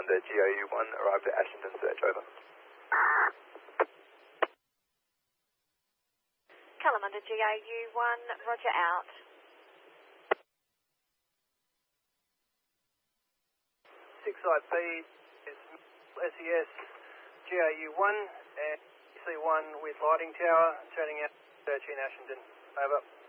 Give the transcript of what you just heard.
Calendar GIU1 arrived at Ashington Search, over. Calendar GIU1, roger, out. 6 IP is SES GIU1 and C1 with lighting tower, turning out search in Ashington, over.